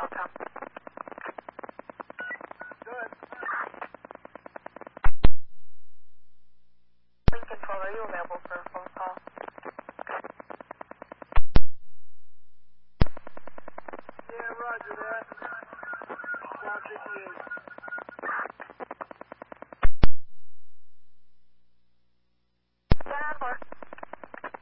Tom. Good. Lincoln 12, are you available for